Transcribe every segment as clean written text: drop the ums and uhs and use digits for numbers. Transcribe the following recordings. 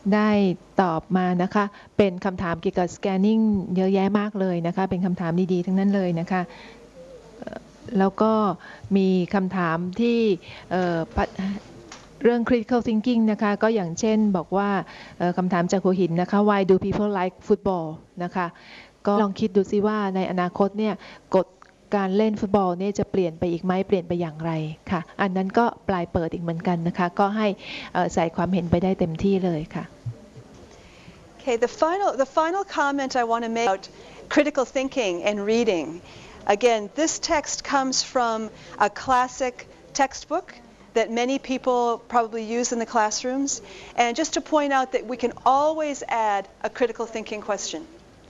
ได้ตอบมานะคะเป็นคำถามเกี่ยวกับ scanning เยอะแยะมากเลยนะคะเป็นคำถามดีๆทั้งนั้นเลยนะคะแล้วก็มีคำถามที่เรื่อง critical thinking นะคะก็อย่างเช่นบอกว่าคำถามจากหัวหินนะคะ why do people like football นะคะก็ลองคิดดูซิว่าในอนาคตเนี่ยกฎการเล่นฟุตบอลเนี่ยจะเปลี่ยนไปอีกไหมเปลี่ยนไปอย่างไรค่ะอันนั้นก็ปลายเปิดอีกเหมือนกันนะคะก็ให้ใส่ความเห็นไปได้เต็มที่เลยค่ะ Okay, the final comment I want to make about critical thinking and reading. Again, this text comes from a classic textbook that many people probably use in the classrooms. And just to point out that we can always add a critical thinking question.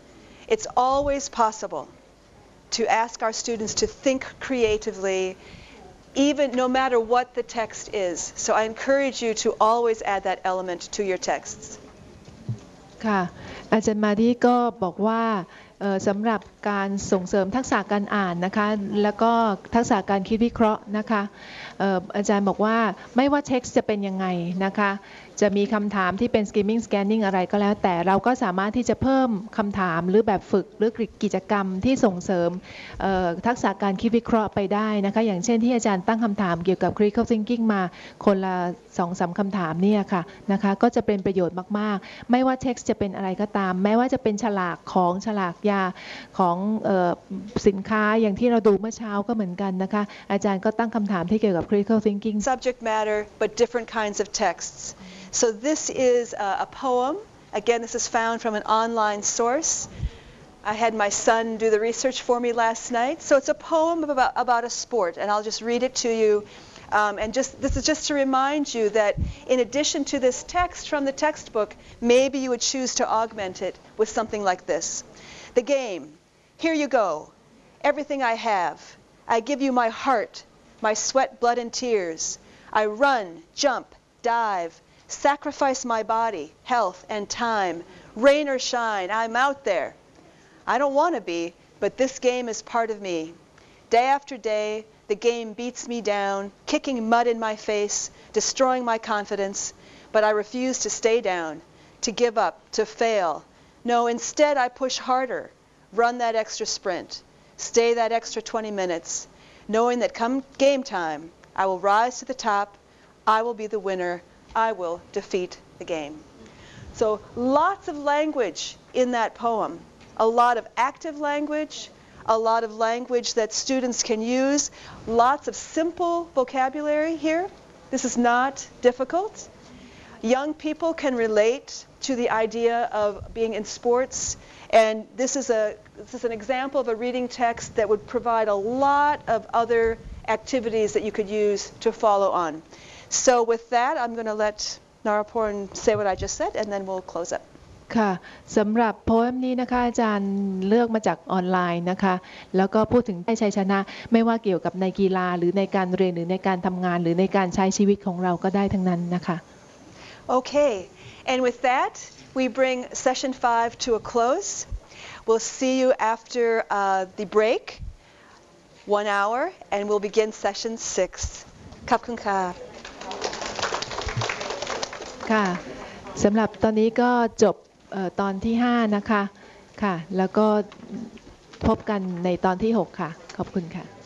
It's always possible to ask our students to think creatively, even no matter what the text is. So I encourage you to always add that element to your texts. ค่ะอาจารย์มาดีก็บอกว่าสำหรับการส่งเสริมทักษะการอ่านนะคะแล้วก็ทักษะการคิดวิเคราะห์นะคะอาจารย์บอกว่าไม่ว่าเท็กซ์จะเป็นยังไงนะคะจะมีคำถามที่เป็น skimming scanning อะไรก็แล้วแต่เราก็สามารถที่จะเพิ่มคำถามหรือแบบฝึกหรือกิจกรรมที่ส่งเสริมทักษะการคิดวิเคราะห์ไปได้นะคะอย่างเช่นที่อาจารย์ตั้งคำถามเกี่ยวกับ critical thinking มาคนละ 2-3 คำถามเนี่ยค่ะนะคะก็จะเป็นประโยชน์มากๆไม่ว่าเท็กซ์จะเป็นอะไรก็ตามแม้ว่าจะเป็นฉลากของฉลากยาของสินค้าอย่างที่เราดูเมื่อเช้าก็เหมือนกันนะคะอาจารย์ก็ตั้งคำถามที่เกี่ยวกับ critical thinking subject matter but different kinds of texts. So this is a poem. Again, this is found from an online source. I had my son do the research for me last night. So it's a poem about a sport, and I'll just read it to you. And this is just to remind you that in addition to this text from the textbook, maybe you would choose to augment it with something like this. The game. Here you go. Everything I have. I give you my heart, my sweat, blood, and tears. I run, jump, dive, sacrifice my body, health, and time. Rain or shine, I'm out there. I don't want to be, but this game is part of me. Day after day, the game beats me down, kicking mud in my face, destroying my confidence, but I refuse to stay down, to give up, to fail. No, instead I push harder, run that extra sprint, stay that extra 20 minutes, knowing that come game time, I will rise to the top, I will be the winner, I will defeat the game. So lots of language in that poem, a lot of active language, a lot of language that students can use, lots of simple vocabulary here. This is not difficult. Young people can relate to the idea of being in sports, and this is an example of a reading text that would provide a lot of other activities that you could use to follow on. So with that, I'm going to let Naraporn say what I just said, and then we'll close up. ค่ะสำหรับโพเอมนี้นะคะอาจารย์เลือกมาจากออนไลน์นะคะแล้วก็พูดถึงได้ชัยชนะไม่ว่าเกี่ยวกับในกีฬาหรือในการเรียนหรือในการทำงานหรือในการใช้ชีวิตของเราก็ได้ทั้งนั้นนะคะ Okay, and with that we bring session 5 to a close. We'll see you after the break, 1 hour, and we'll begin session 6. ขอบคุณค่ะค่ะสำหรับตอนนี้ก็จบตอนที่5นะคะค่ะแล้วก็พบกันในตอนที่6ค่ะขอบคุณค่ะ